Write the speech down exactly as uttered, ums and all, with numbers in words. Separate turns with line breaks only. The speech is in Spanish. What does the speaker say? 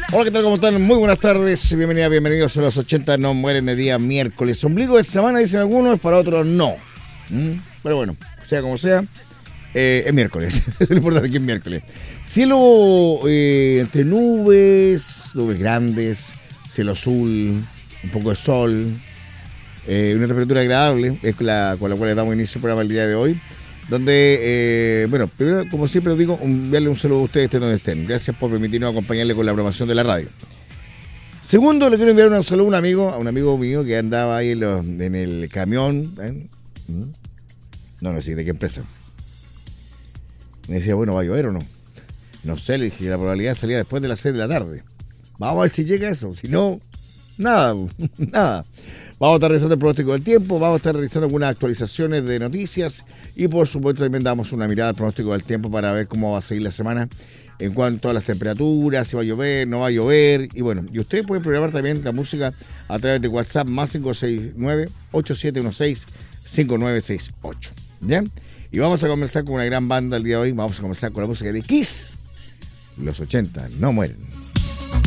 Hola, ¿qué tal? ¿Cómo están? Muy buenas tardes, bienvenidas, bienvenidos a los ochenta No Mueren de día miércoles. Ombligo de semana, dicen algunos, para otros no. ¿Mm? Pero bueno, sea como sea, eh, es miércoles, eso es lo importante, que es miércoles. Cielo eh, entre nubes, nubes grandes, cielo azul, un poco de sol, eh, una temperatura agradable, es la, con la cual le damos inicio al programa el día de hoy. Donde, eh, bueno, primero, como siempre os digo, enviarle un saludo a ustedes, estén donde estén. Gracias por permitirnos acompañarle con la programación de la radio. Segundo, le quiero enviar un saludo a un amigo, a un amigo mío que andaba ahí en, los, en el camión. ¿eh? No, no sé, ¿de qué empresa? Me decía, bueno, ¿va a llover o no? No sé, le dije que la probabilidad salía después de las seis de la tarde. Vamos a ver si llega eso, si no, nada, nada. Vamos a estar revisando el pronóstico del tiempo, vamos a estar revisando algunas actualizaciones de noticias y por supuesto también damos una mirada al pronóstico del tiempo para ver cómo va a seguir la semana en cuanto a las temperaturas, si va a llover, no va a llover. Y bueno, y ustedes pueden programar también la música a través de WhatsApp más cinco seis nueve, ocho siete uno seis, cinco nueve seis ocho. ¿Bien? Y vamos a comenzar con una gran banda el día de hoy, vamos a comenzar con la música de Kiss. Los ochenta no mueren.